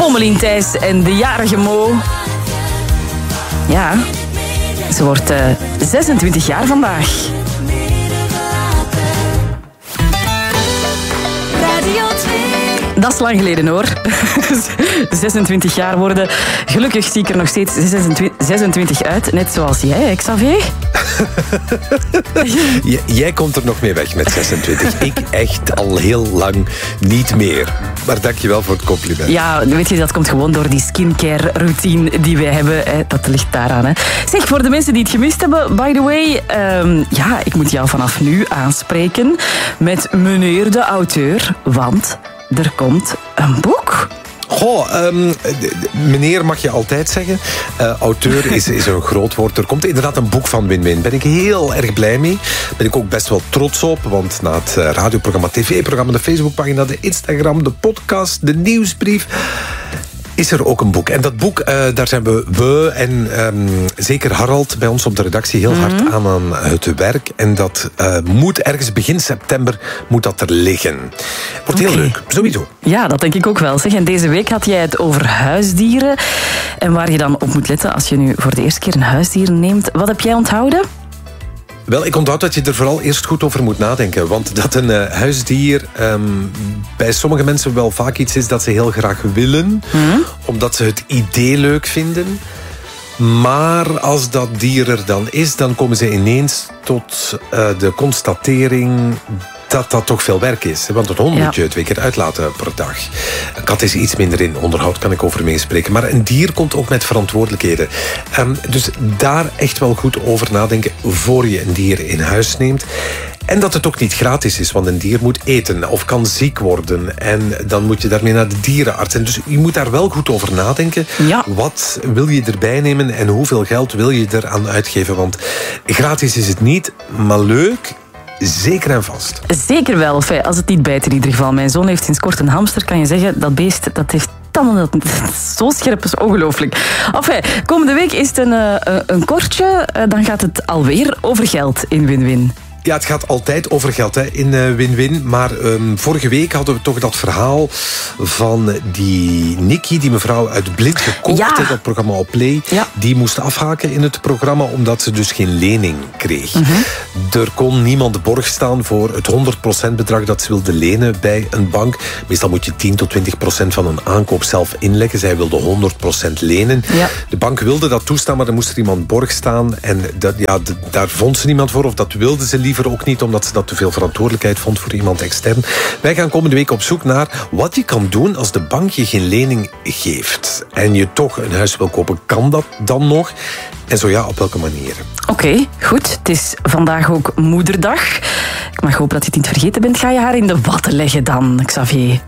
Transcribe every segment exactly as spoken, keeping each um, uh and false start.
Pommelien Thijs en de jarige Mo. Ja, ze wordt uh, zesentwintig jaar vandaag. Dat is lang geleden, hoor. zesentwintig jaar worden. Gelukkig zie ik er nog steeds zesentwintig uit. Net zoals jij, hè, Xavier? J- jij komt er nog mee weg met zesentwintig. Ik echt al heel lang niet meer. Maar dankjewel voor het compliment. Ja, weet je, dat komt gewoon door die skincare routine die wij hebben. Hè. Dat ligt daaraan. Hè. Zeg, voor de mensen die het gemist hebben, by the way... Um, ja, ik moet jou vanaf nu aanspreken met meneer de auteur. Want er komt een boek. Goh, um, meneer mag je altijd zeggen. Uh, auteur is, is een groot woord. Er komt inderdaad een boek van Win-Win. Daar ben ik heel erg blij mee. Daar ben ik ook best wel trots op. Want na het radioprogramma, tv-programma, de Facebookpagina, de Instagram, de podcast, de nieuwsbrief... is er ook een boek. En dat boek, uh, daar zijn we, we en um, zeker Harald bij ons op de redactie heel hard mm-hmm. aan, aan het werk. En dat uh, moet ergens begin september moet dat er liggen. Wordt heel okay. leuk, sowieso. Ja, dat denk ik ook wel. Zeg, en deze week had jij het over huisdieren. En waar je dan op moet letten als je nu voor de eerste keer een huisdier neemt. Wat heb jij onthouden? Wel, ik onthoud dat je er vooral eerst goed over moet nadenken. Want dat een uh, huisdier um, bij sommige mensen wel vaak iets is dat ze heel graag willen. Mm. Omdat ze het idee leuk vinden. Maar als dat dier er dan is, dan komen ze ineens tot uh, de constatering... dat dat toch veel werk is. Want een hond ja. moet je twee keer uitlaten per dag. Een kat is iets minder in onderhoud, kan ik over meespreken. Maar een dier komt ook met verantwoordelijkheden. Um, dus daar echt wel goed over nadenken voor je een dier in huis neemt. En dat het ook niet gratis is, want een dier moet eten of kan ziek worden. En dan moet je daarmee naar de dierenarts. En dus je moet daar wel goed over nadenken. Ja. Wat wil je erbij nemen en hoeveel geld wil je eraan uitgeven? Want gratis is het niet, maar leuk... Zeker en vast. Zeker wel. Enfin, als het niet bijt in ieder geval. Mijn zoon heeft sinds kort een hamster. Kan je zeggen, dat beest dat heeft tanden. Dat zo scherp is ongelooflijk. Enfin, komende week is het een, uh, een kortje. Uh, dan gaat het alweer over geld in Win-Win. Ja, het gaat altijd over geld hè, in uh, Win-Win. Maar um, vorige week hadden we toch dat verhaal van die Nikki, die mevrouw uit Blind gekocht, ja. dat programma op Play. Ja. Die moest afhaken in het programma omdat ze dus geen lening kreeg. Mm-hmm. Er kon niemand borg staan voor het honderd procent bedrag dat ze wilde lenen bij een bank. Meestal moet je tien tot twintig procent van een aankoop zelf inleggen. Zij wilde honderd procent lenen. Ja. De bank wilde dat toestaan, maar dan moest er iemand borg staan. En dat, ja, d- daar vond ze niemand voor, of dat wilde ze liever ook niet, omdat ze dat te veel verantwoordelijkheid vond voor iemand extern. Wij gaan komende week op zoek naar wat je kan doen als de bank je geen lening geeft. En je toch een huis wil kopen, kan dat dan nog? En zo ja, op welke manieren? Oké, okay, goed. Het is vandaag ook Moederdag. Ik mag hopen dat je het niet vergeten bent. Ga je haar in de watten leggen dan, Xavier?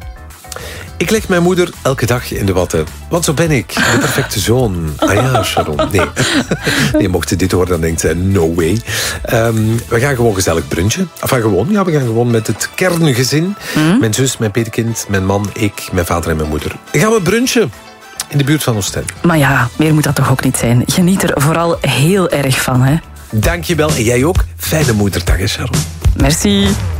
Ik leg mijn moeder elke dag in de watten. Want zo ben ik, de perfecte zoon. Ah ja, Sharon. Nee, nee mocht je dit horen, dan denkt ze, no way. Um, we gaan gewoon gezellig brunchen. Enfin, gewoon, ja, we gaan gewoon met het kerngezin. Mm. Mijn zus, mijn petekind, mijn man, ik, mijn vader en mijn moeder. Dan gaan we brunchen in de buurt van Oostende. Maar ja, meer moet dat toch ook niet zijn. Geniet er vooral heel erg van, hè. Dank je wel. En jij ook. Fijne moederdag, hè, Sharon. Merci.